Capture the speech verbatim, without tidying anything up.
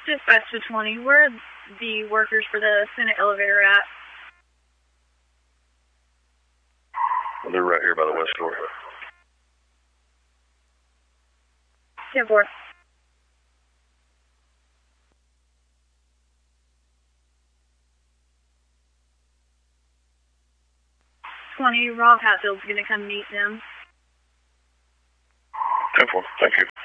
Dispatch to twenty, where are the workers for the Senate elevator at? They're right here by the west door. ten four. twenty, Rob Hatfield's going to come meet them. ten four, thank you.